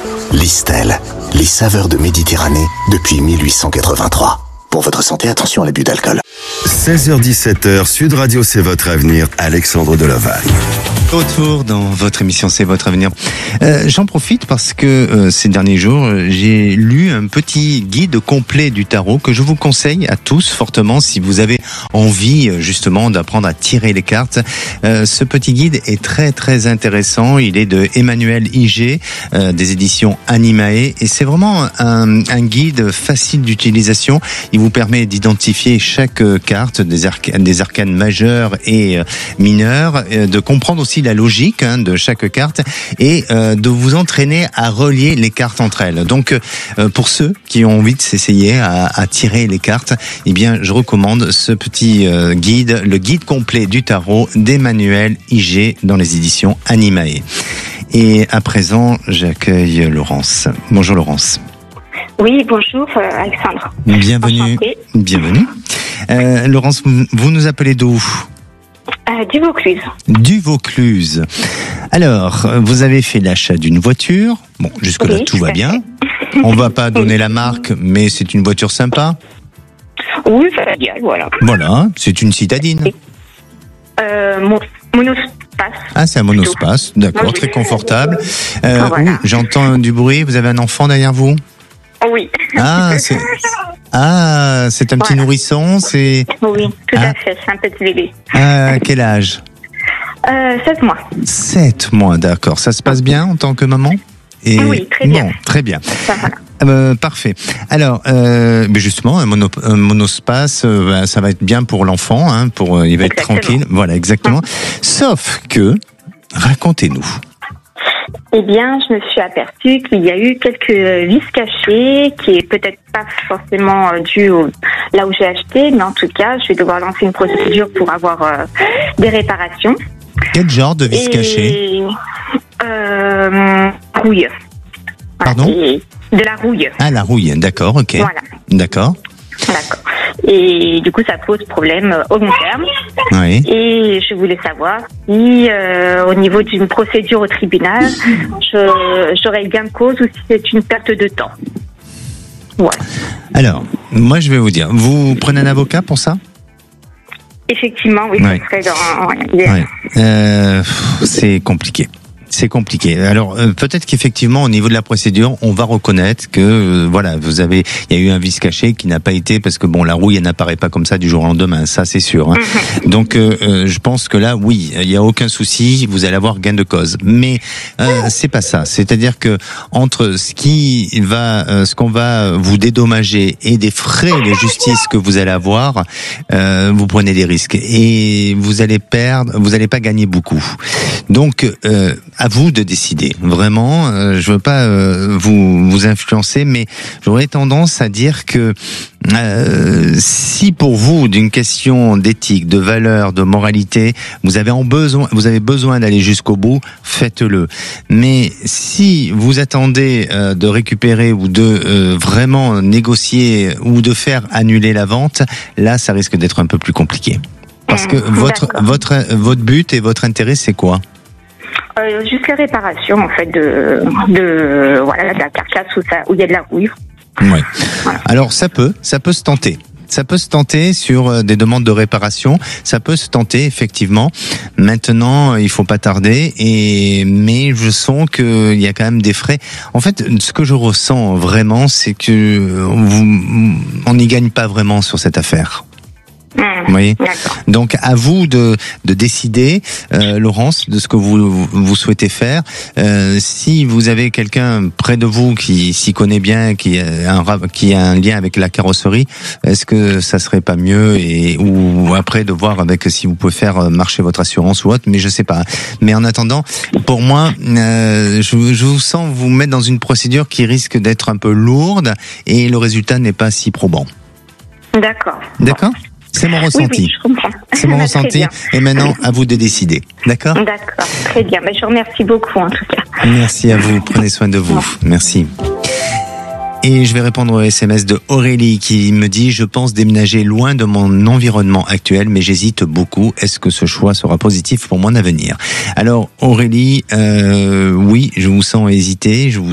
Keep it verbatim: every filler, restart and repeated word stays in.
Listel, les saveurs de Méditerranée depuis mille huit cent quatre-vingt-trois. Pour votre santé, attention à l'abus d'alcool. seize heures dix-sept heures, Sud Radio, c'est votre avenir. Alexandre Delovagne. Retour dans votre émission C'est votre avenir. Euh, j'en profite parce que euh, ces derniers jours, j'ai lu un petit guide complet du tarot que je vous conseille à tous fortement si vous avez envie justement d'apprendre à tirer les cartes. Euh, ce petit guide est très très intéressant. Il est de Emmanuel Iger, euh, des éditions Animae, et c'est vraiment un, un guide facile d'utilisation. Il vous permet d'identifier chaque carte, des, arca- des arcanes majeures et euh, mineures, euh, de comprendre aussi la logique hein, de chaque carte et euh, de vous entraîner à relier les cartes entre elles. Donc, euh, pour ceux qui ont envie de s'essayer à, à tirer les cartes, eh bien, je recommande ce petit euh, guide, le guide complet du tarot d'Emmanuel Iger dans les éditions Animae. Et à présent, j'accueille Laurence. Bonjour Laurence. Oui, bonjour euh, Alexandre. Bienvenue. Enchantée. Bienvenue. Euh, Laurence, vous nous appelez d'où ? Euh, du Vaucluse. Du Vaucluse. Alors, vous avez fait l'achat d'une voiture. Bon, jusque-là, Oui, tout va tout à bien. On va pas donner la marque, mais c'est une voiture sympa. Oui, familiale, voilà. Voilà, c'est une citadine. Euh, mon, monospace. Ah, c'est un monospace, d'accord, Oui. très confortable. Euh, Ah, voilà. ouh, j'entends du bruit, vous avez un enfant derrière vous ? Oui. Ah, c'est, ah, c'est un petit Voilà. nourrisson, c'est... Oui, tout Ah. à fait, c'est un petit bébé. Ah, quel âge ? Euh, sept mois. Sept mois, d'accord. Ça se passe bien en tant que maman ? Et Oui, très bien. Bon, très bien. Ça, voilà. Euh, parfait. Alors, euh, mais justement, un, mono, un monospace, euh, ben, ça va être bien pour l'enfant, hein, pour euh, il va être Exactement. tranquille. Voilà, exactement. Sauf que, racontez-nous. Eh bien, je me suis aperçue qu'il y a eu quelques vis cachées qui est peut-être pas forcément euh, dû au, là où j'ai acheté, mais en tout cas, je vais devoir lancer une procédure pour avoir euh, des réparations. Quel genre de vis Et, cachées ? euh, rouille. Voilà, Pardon ? et de la rouille. Ah, la rouille. D'accord, ok. Voilà. D'accord. D'accord. Et du coup, ça pose problème euh, au long terme. Oui. Et je voulais savoir si, euh, au niveau d'une procédure au tribunal, je, j'aurais gain de cause ou si c'est une perte de temps. Voilà. Alors, moi, je vais vous dire, vous prenez un avocat pour ça ? Effectivement, oui, Ouais. ça serait dans... ouais. Ouais. Euh, pff, c'est compliqué. C'est compliqué. Alors euh, peut-être qu'effectivement au niveau de la procédure, on va reconnaître que euh, voilà, vous avez, il y a eu un vice caché qui n'a pas été parce que bon, la rouille elle n'apparaît pas comme ça du jour au lendemain, ça c'est sûr. Hein. Mm-hmm. Donc euh, euh, je pense que là, oui, il y a aucun souci, vous allez avoir gain de cause. Mais euh, c'est pas ça. C'est-à-dire que entre ce qui va, euh, ce qu'on va vous dédommager et des frais de justice que vous allez avoir, euh, vous prenez des risques et vous allez perdre, vous allez pas gagner beaucoup. Donc euh, à vous de décider. Vraiment, euh, je veux pas euh, vous vous influencer, mais j'aurais tendance à dire que euh, si pour vous, d'une question d'éthique, de valeur, de moralité, vous avez en besoin, vous avez besoin d'aller jusqu'au bout, faites-le. Mais si vous attendez euh, de récupérer ou de euh, vraiment négocier ou de faire annuler la vente, là, ça risque d'être un peu plus compliqué. Parce que votre D'accord. votre votre but et votre intérêt, c'est quoi ? Euh, juste la réparation, en fait, de, de, voilà, de la carcasse où, ça, où il y a de la rouille. Ouais. Alors ça peut, ça peut se tenter. Ça peut se tenter sur des demandes de réparation. Ça peut se tenter effectivement. Maintenant, il faut pas tarder. Et mais je sens que il y a quand même des frais. En fait, ce que je ressens vraiment, c'est que vous, on n'y gagne pas vraiment sur cette affaire. Mmh, Vous voyez ? d'accord. Donc à vous de de décider, euh, Laurence, de ce que vous vous souhaitez faire. Euh, si vous avez quelqu'un près de vous qui s'y connaît bien, qui a un qui a un lien avec la carrosserie, est-ce que ça serait pas mieux et ou après de voir avec si vous pouvez faire marcher votre assurance ou autre, mais je sais pas. Mais en attendant, pour moi, euh, je, je vous sens vous mettre dans une procédure qui risque d'être un peu lourde et le résultat n'est pas si probant. D'accord. D'accord ? C'est mon ressenti. Oui, oui, je comprends. C'est mon Très ressenti. bien. Et maintenant, à vous de décider. D'accord ? D'accord, très bien. Mais je vous remercie beaucoup, en tout cas. Merci à vous. Prenez soin de vous. Merci. Et je vais répondre au S M S de Aurélie qui me dit « Je pense déménager loin de mon environnement actuel, mais j'hésite beaucoup. Est-ce que ce choix sera positif pour mon avenir ?» Alors Aurélie, euh, oui, je vous sens hésiter. Je vous